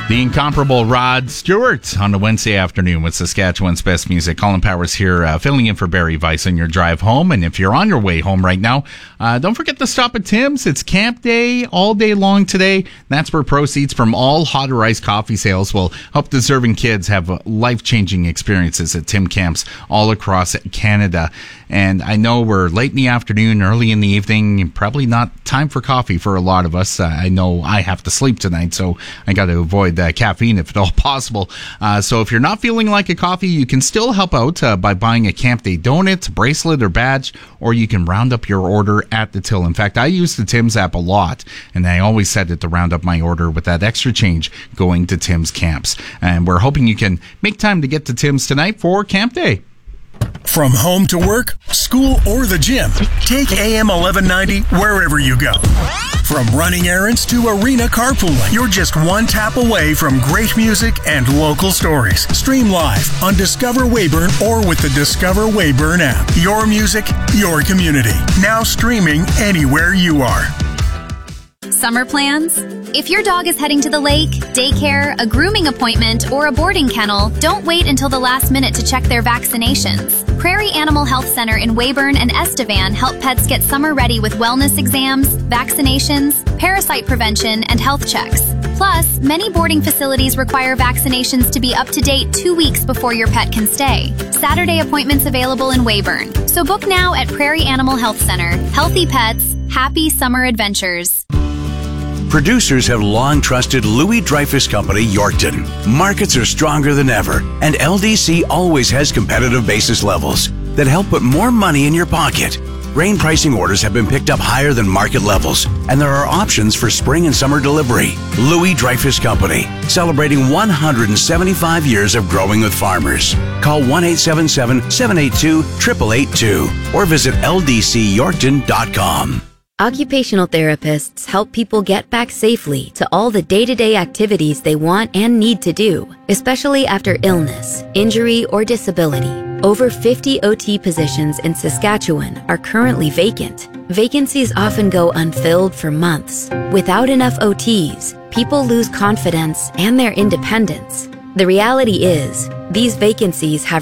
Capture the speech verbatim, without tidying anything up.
The incomparable Rod Stewart on a Wednesday afternoon with Saskatchewan's best music. Colin Powers here, uh, filling in for Barry Weiss on your drive home. And if you're on your way home right now, uh, don't forget to stop at Tim's. It's camp day all day long today. That's where proceeds from all hot or iced coffee sales will help deserving kids have life-changing experiences at Tim camps all across Canada. And I know we're late in the afternoon, early in the evening, probably not time for coffee for a lot of us. Uh, I know I have to sleep tonight, so I got to avoid uh, caffeine if at all possible. Uh, so if you're not feeling like a coffee, you can still help out uh, by buying a Camp Day donut, bracelet, or badge, or you can round up your order at the till. In fact, I use the Tim's app a lot, and I always set it to round up my order with that extra change going to Tim's camps. And we're hoping you can make time to get to Tim's tonight for Camp Day. From home to work, school, or the gym, take A M eleven ninety wherever you go. From running errands to arena carpooling, you're just one tap away from great music and local stories. Stream live on Discover Weyburn or with the Discover Weyburn app. Your music, your community. Now streaming anywhere you are. Summer plans? If your dog is heading to the lake, daycare, a grooming appointment, or a boarding kennel, don't wait until the last minute to check their vaccinations. Prairie Animal Health Center in Weyburn and Estevan help pets get summer ready with wellness exams, vaccinations, parasite prevention, and health checks. Plus, many boarding facilities require vaccinations to be up to date two weeks before your pet can stay. Saturday appointments available in Weyburn. So book now at Prairie Animal Health Center. Healthy pets, happy summer adventures. Producers have long trusted Louis Dreyfus Company, Yorkton. Markets are stronger than ever, and L D C always has competitive basis levels that help put more money in your pocket. Grain pricing orders have been picked up higher than market levels, and there are options for spring and summer delivery. Louis Dreyfus Company, celebrating one hundred seventy-five years of growing with farmers. Call one eight seven seven, seven eight two, eight eight eight two or visit L D C yorkton dot com. Occupational therapists help people get back safely to all the day-to-day activities they want and need to do, especially after illness, injury, or disability. Over fifty O T positions in Saskatchewan are currently vacant. Vacancies often go unfilled for months. Without enough O Ts, people lose confidence and their independence. The reality is, these vacancies have